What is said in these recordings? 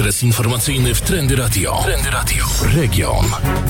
adres informacyjny w Trendy Radio. Trendy Radio. Region.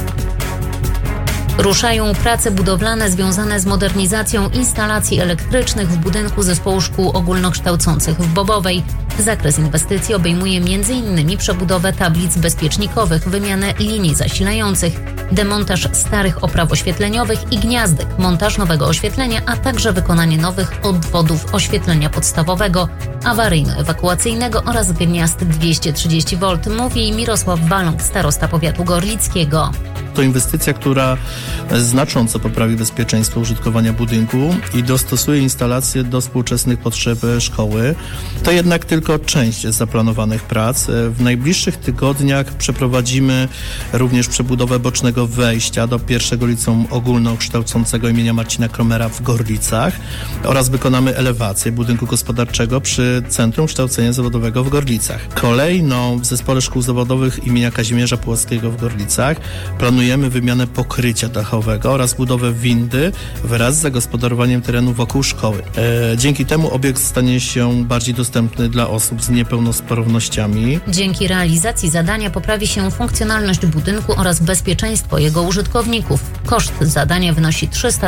Ruszają prace budowlane związane z modernizacją instalacji elektrycznych w budynku Zespołu Szkół Ogólnokształcących w Bobowej. Zakres inwestycji obejmuje m.in. przebudowę tablic bezpiecznikowych, wymianę linii zasilających, demontaż starych opraw oświetleniowych i gniazdek, montaż nowego oświetlenia, a także wykonanie nowych odwodów oświetlenia podstawowego, awaryjno-ewakuacyjnego oraz gniazd 230 V, mówi Mirosław Waląg, starosta powiatu gorlickiego. To inwestycja, która znacząco poprawi bezpieczeństwo użytkowania budynku i dostosuje instalacje do współczesnych potrzeb szkoły. To jednak tylko część zaplanowanych prac. W najbliższych tygodniach przeprowadzimy również przebudowę bocznego wejścia do pierwszego liceum ogólnokształcącego imienia Marcina Kromera w Gorlicach oraz wykonamy elewację budynku gospodarczego przy Centrum Kształcenia Zawodowego w Gorlicach. Kolejną w Zespole Szkół Zawodowych imienia Kazimierza Puławskiego w Gorlicach planujemy wymianę pokrycia dachowego oraz budowę windy wraz z zagospodarowaniem terenu wokół szkoły. Dzięki temu obiekt stanie się bardziej dostępny dla osób z niepełnosprawnościami. Dzięki realizacji zadania poprawi się funkcjonalność budynku oraz bezpieczeństwo jego użytkowników. Koszt zadania wynosi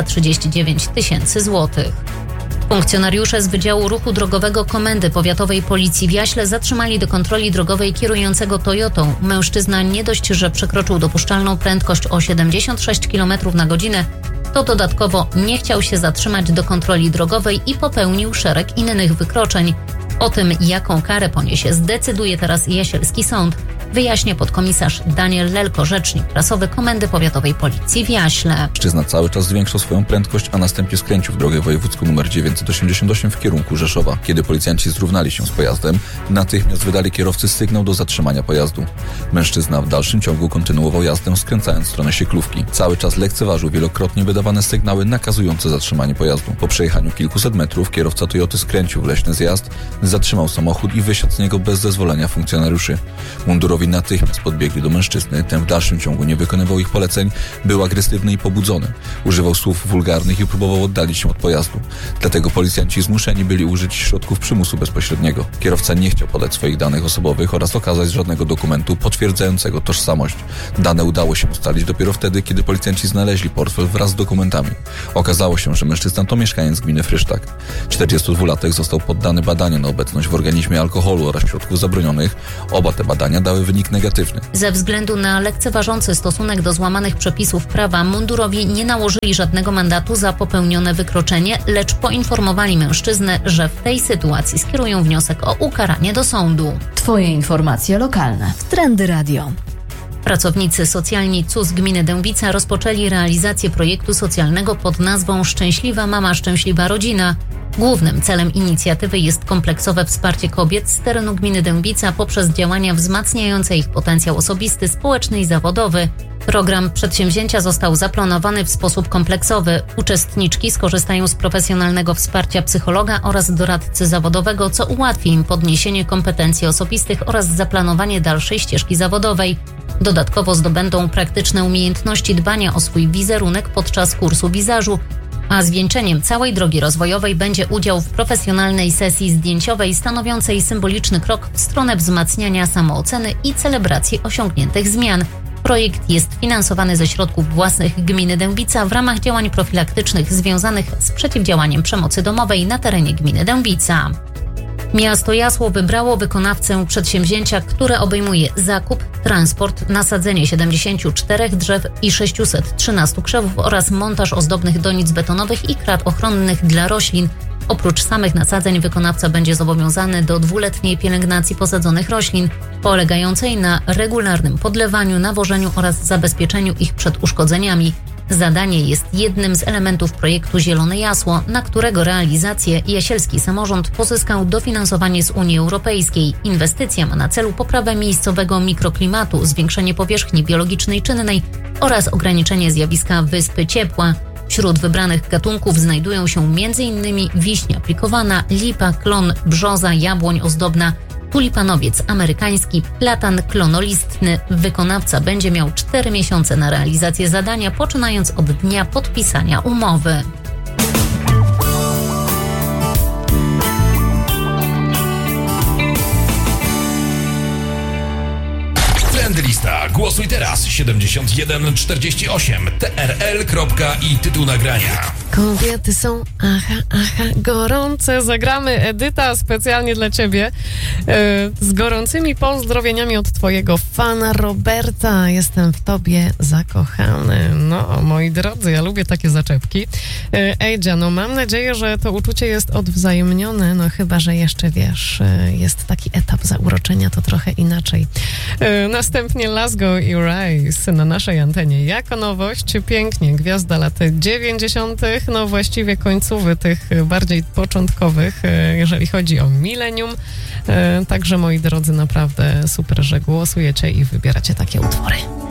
339 000 złotych. Funkcjonariusze z Wydziału Ruchu Drogowego Komendy Powiatowej Policji w Jaśle zatrzymali do kontroli drogowej kierującego Toyotą. Mężczyzna nie dość, że przekroczył dopuszczalną prędkość o 76 km na godzinę, to dodatkowo nie chciał się zatrzymać do kontroli drogowej i popełnił szereg innych wykroczeń. O tym, jaką karę poniesie, zdecyduje teraz Jasielski Sąd, wyjaśnia podkomisarz Daniel Lelko, rzecznik prasowy Komendy Powiatowej Policji w Jaśle. Mężczyzna cały czas zwiększał swoją prędkość, a następnie skręcił w drogę wojewódzką nr 988 w kierunku Rzeszowa. Kiedy policjanci zrównali się z pojazdem, natychmiast wydali kierowcy sygnał do zatrzymania pojazdu. Mężczyzna w dalszym ciągu kontynuował jazdę, skręcając w stronę Sieklówki. Cały czas lekceważył wielokrotnie wydawane sygnały nakazujące zatrzymanie pojazdu. Po przejechaniu kilkuset metrów kierowca Toyoty skręcił w leśny zjazd, zatrzymał samochód i wysiadł z niego bez zezwolenia funkcjonariuszy. Mundurowi natychmiast podbiegli do mężczyzny, ten w dalszym ciągu nie wykonywał ich poleceń, był agresywny i pobudzony. Używał słów wulgarnych i próbował oddalić się od pojazdu. Dlatego policjanci zmuszeni byli użyć środków przymusu bezpośredniego. Kierowca nie chciał podać swoich danych osobowych oraz okazać żadnego dokumentu potwierdzającego tożsamość. Dane udało się ustalić dopiero wtedy, kiedy policjanci znaleźli portfel wraz z dokumentami. Okazało się, że mężczyzna to mieszkaniec gminy Frysztak. 42-latek został poddany badaniu na obecność w organizmie alkoholu oraz środków zabronionych. Oba te badania dały wynik negatywny. Ze względu na lekceważący stosunek do złamanych przepisów prawa mundurowi nie nałożyli żadnego mandatu za popełnione wykroczenie, lecz poinformowali mężczyznę, że w tej sytuacji skierują wniosek o ukaranie do sądu. Twoje informacje lokalne w Trendy Radio. Pracownicy socjalni CUS gminy Dębica rozpoczęli realizację projektu socjalnego pod nazwą Szczęśliwa Mama, Szczęśliwa Rodzina. Głównym celem inicjatywy jest kompleksowe wsparcie kobiet z terenu gminy Dębica poprzez działania wzmacniające ich potencjał osobisty, społeczny i zawodowy. Program przedsięwzięcia został zaplanowany w sposób kompleksowy. Uczestniczki skorzystają z profesjonalnego wsparcia psychologa oraz doradcy zawodowego, co ułatwi im podniesienie kompetencji osobistych oraz zaplanowanie dalszej ścieżki zawodowej. Dodatkowo zdobędą praktyczne umiejętności dbania o swój wizerunek podczas kursu wizażu, a zwieńczeniem całej drogi rozwojowej będzie udział w profesjonalnej sesji zdjęciowej stanowiącej symboliczny krok w stronę wzmacniania samooceny i celebracji osiągniętych zmian. Projekt jest finansowany ze środków własnych gminy Dębica w ramach działań profilaktycznych związanych z przeciwdziałaniem przemocy domowej na terenie gminy Dębica. Miasto Jasło wybrało wykonawcę przedsięwzięcia, które obejmuje zakup, transport, nasadzenie 74 drzew i 613 krzewów oraz montaż ozdobnych donic betonowych i krat ochronnych dla roślin. Oprócz samych nasadzeń wykonawca będzie zobowiązany do 2-letniej pielęgnacji posadzonych roślin, polegającej na regularnym podlewaniu, nawożeniu oraz zabezpieczeniu ich przed uszkodzeniami. Zadanie jest jednym z elementów projektu Zielone Jasło, na którego realizację jasielski samorząd pozyskał dofinansowanie z Unii Europejskiej. Inwestycja ma na celu poprawę miejscowego mikroklimatu, zwiększenie powierzchni biologicznej czynnej oraz ograniczenie zjawiska wyspy ciepła. Wśród wybranych gatunków znajdują się m.in. wiśnia aplikowana, lipa, klon, brzoza, jabłoń ozdobna, tulipanowiec amerykański, platan klonolistny. Wykonawca będzie miał 4 miesiące na realizację zadania, poczynając od dnia podpisania umowy. Edyta, głosuj teraz 7148 TRL. I tytuł nagrania. Kobiety są gorące. Zagramy, Edyta, specjalnie dla ciebie z gorącymi pozdrowieniami od twojego fana Roberta. Jestem w tobie zakochany. No, moi drodzy, ja lubię takie zaczepki. Ejdzia, no mam nadzieję, że to uczucie jest odwzajemnione, no chyba, że jeszcze wiesz, jest taki etap zauroczenia, to trochę inaczej. Następnie Lasgo i Rise na naszej antenie. Jako nowość, pięknie, gwiazda lat 90., no właściwie końcówy tych bardziej początkowych, jeżeli chodzi o milenium. Także moi drodzy, naprawdę super, że głosujecie i wybieracie takie utwory.